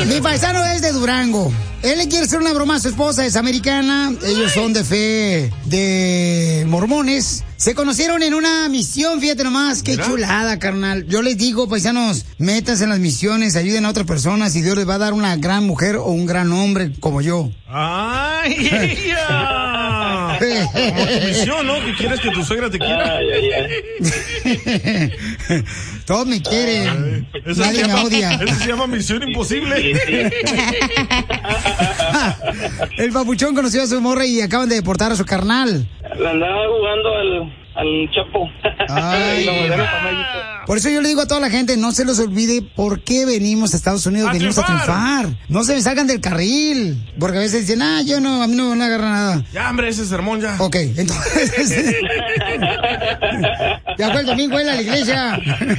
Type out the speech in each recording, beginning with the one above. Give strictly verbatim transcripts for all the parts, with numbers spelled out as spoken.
Mi paisano es de Durango. Él le quiere hacer una broma a su esposa, es americana. Ellos son de fe de mormones. Se conocieron en una misión, fíjate nomás, qué Mira. chulada, carnal. Yo les digo, paisanos, métanse en las misiones, ayuden a otras personas y Dios les va a dar una gran mujer o un gran hombre como yo. ¡Ay, ella! Como tu misión, ¿no? Que quieres que tu suegra te quiera. Ay, ay, ay. Todos me quieren. Eso Nadie se me llama, odia. eso se llama Misión Imposible. El papuchón conoció a su morra y acaban de deportar a su carnal. Le andaba jugando al, al Chapo. Ay. Y lo mandaron para México. Por eso yo le digo a toda la gente, no se los olvide por qué venimos a Estados Unidos, A venimos triunfar. a triunfar. No se me salgan del carril, porque a veces dicen, ah, yo no, a mí no me van a agarrar nada. Ya, hombre, ese sermón ya. Ok, entonces... ya fue el domingo, él a la iglesia.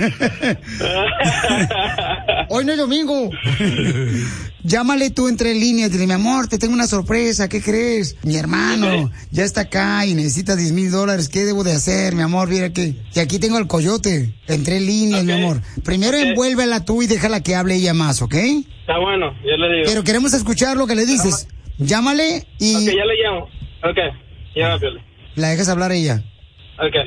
Hoy no es domingo. Llámale tú entre líneas, dile, mi amor, te tengo una sorpresa, ¿qué crees? Mi hermano ya está acá y necesita diez mil dólares, ¿qué debo de hacer, mi amor? Mira que, que aquí tengo al coyote, entre líneas, Ok. mi amor. Primero Ok. envuélvela tú y déjala que hable ella más, ¿ok? Está bueno, yo le digo. Pero queremos escuchar lo que le dices. Llámale y Ok, ya le llamo. Ok, ya, Piolín. la dejas hablar a ella. Ok.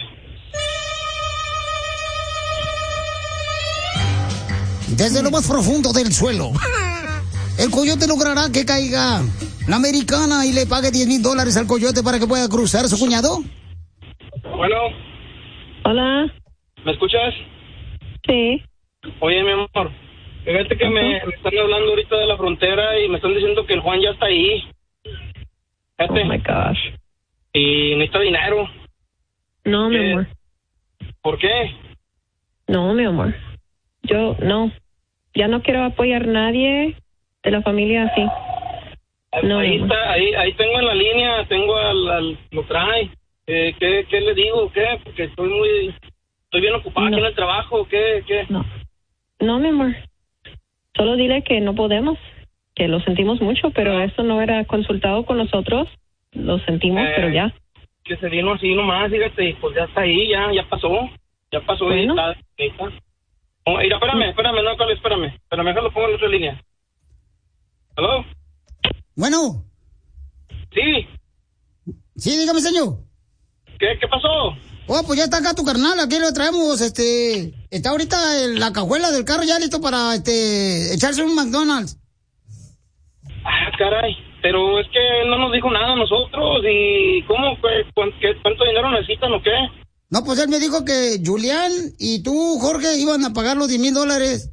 Desde lo más profundo del suelo, el coyote logrará que caiga la americana y le pague diez mil dólares al coyote para que pueda cruzar a su cuñado. Bueno, Hola. ¿me escuchas? Sí. Oye, mi amor, fíjate que me, me están hablando ahorita de la frontera y me están diciendo que el Juan ya está ahí. Fíjate. Oh my gosh. Y necesita dinero. No, mi ¿Qué? amor. ¿Por qué? No, mi amor. Yo no. Ya no quiero apoyar a nadie de la familia así. No, ahí mi amor. está, ahí, ahí tengo en la línea, tengo al, al lo trae. Eh, ¿qué, ¿Qué le digo? ¿Qué? Porque estoy muy, estoy bien ocupado No. aquí en el trabajo. ¿Qué? ¿Qué? No. No, mi amor. Solo dile que no podemos. Que lo sentimos mucho, pero eso no era consultado con nosotros. Lo sentimos, Eh, pero ya. Que se vino así nomás, fíjate, y pues ya está ahí, ya, ya pasó. Ya pasó, ahí Bueno. está, ahí está. Oh, mira, espérame, espérame, no, Carlos, espérame. Espérame, déjalo pongo en otra línea. ¿Aló? Bueno, Sí, sí, dígame, señor. ¿qué, qué pasó? Oh, pues ya está acá tu carnal, aquí lo traemos, este... Está ahorita en la cajuela del carro ya listo para, este... echarse un McDonald's. Ah, caray, pero es que él no nos dijo nada a nosotros. ¿Y cómo? ¿Qué, cuán- qué- ¿Cuánto dinero necesitan o qué? No, pues él me dijo que Julián y tú, Jorge, iban a pagar los diez mil dólares.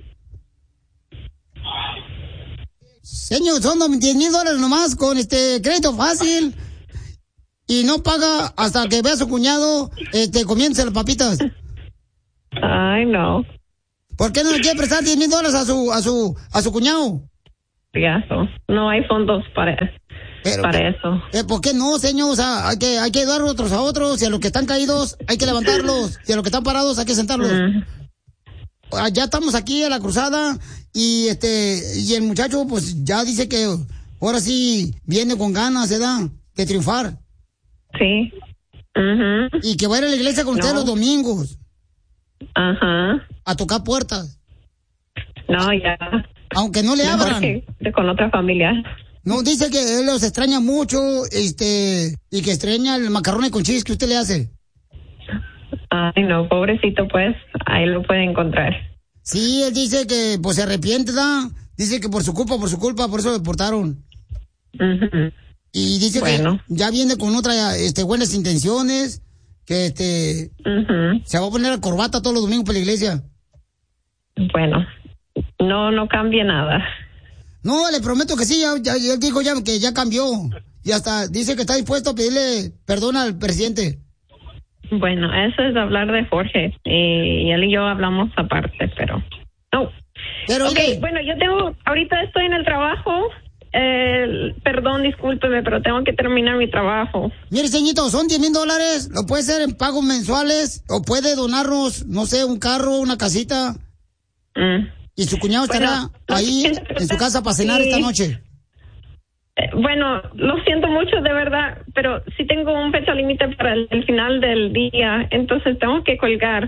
Señor, son diez mil dólares nomás con este crédito fácil. Y no paga hasta que vea a su cuñado, este, comience las papitas. Ay, no. ¿Por qué no le quiere prestar diez mil dólares a su, a su, a su cuñado? Payaso. No hay fondos para, Pero, para eso. Eh, ¿Por qué no, señor? O sea, hay que, hay que ayudar otros a otros. Y a los que están caídos hay que levantarlos. Y a los que están parados hay que sentarlos. Mm. Ah, ya estamos aquí a la cruzada. Y este, y el muchacho, pues ya dice que ahora sí viene con ganas, ¿verdad? De triunfar. Sí. Ujú. Y que va a ir a la iglesia con usted No. los domingos. Ajá. A tocar puertas. No, ya. Aunque no le Mejor abran. que de con otra familia. No, dice que él los extraña mucho, este, y que extraña el macarrón con cheese que usted le hace. Ay, no, pobrecito, pues. Ahí lo puede encontrar. Sí, él dice que pues se arrepiente, ¿da? Dice que por su culpa, por su culpa, por eso lo deportaron. Ujú. Y dice Bueno. que ya viene con otras este, buenas intenciones, que este Ujú. se va a poner la corbata todos los domingos para la iglesia. Bueno, no, no cambia nada. No, le prometo que sí, ya, ya, ya él dijo ya que ya cambió. Y hasta dice que está dispuesto a pedirle perdón al presidente. Bueno, eso es hablar de Jorge. Y él y yo hablamos aparte, pero... No. Pero Ok, mire, bueno, yo tengo... Ahorita estoy en el trabajo. Eh, perdón, discúlpeme, pero tengo que terminar mi trabajo. mire, señorito, son diez mil dólares, lo puede hacer en pagos mensuales, o puede donarnos, no sé, un carro, una casita, Mm. y su cuñado estará Bueno, lo ahí siento, en su casa para cenar sí. esta noche. Eh, bueno, lo siento mucho, de verdad, pero sí tengo un fecha límite para el, el final del día, entonces tengo que colgar.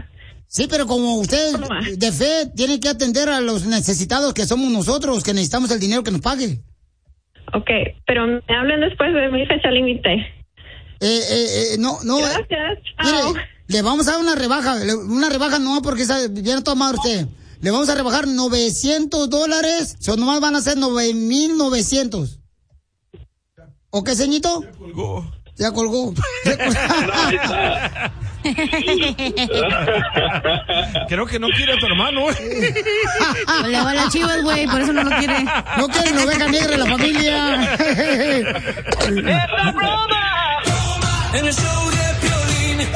Sí, pero como usted de fe tiene que atender a los necesitados que somos nosotros, que necesitamos el dinero que nos pague. Ok, pero me hablen después de mi fecha límite. Eh, eh, eh, no, no. Gracias. Mire, Chao. le vamos a dar una rebaja, le- una rebaja no, porque esa, viene toda madre usted. Le vamos a rebajar novecientos dólares, o nomás van a ser nueve mil novecientos. ¿O qué, ceñito? Ya colgó. Ya colgó. Ya colgó. Creo que no quiere a tu hermano. Le va a las Chivas, güey, por eso no lo quiere. No quiere una oveja negra en la familia. ¡Es la broma! En el show de Piolín.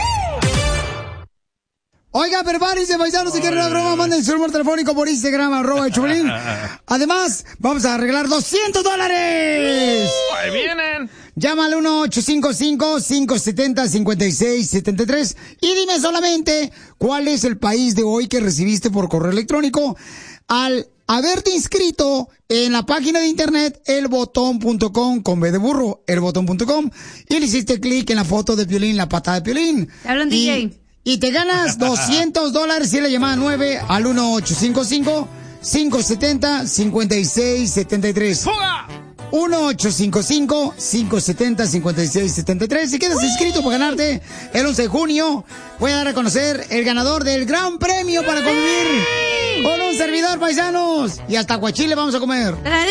Oiga, prepárense, paisanos, si quieren una broma, manden su número telefónico por Instagram, arroba el Choplin. Además, vamos a arreglar doscientos dólares. Ahí vienen. Llama al uno ocho cinco cinco, cinco siete cero, cinco seis siete tres y dime solamente cuál es el país de hoy que recibiste por correo electrónico al haberte inscrito en la página de internet elbotón punto com con B de burro, elbotón punto com, y le hiciste clic en la foto de Piolín, la patada de Piolín. Hablan y, D J. Y te ganas doscientos dólares y la llamada nueve al uno ocho cinco cinco, cinco siete cero, cinco seis siete tres. ¡Fuga! uno ocho cinco cinco, cinco siete cero, cinco seis siete tres. Si quedas inscrito para ganarte el once de junio, voy a dar a conocer el ganador del gran premio para convivir con un servidor, paisanos. Y hasta aguachile vamos a comer.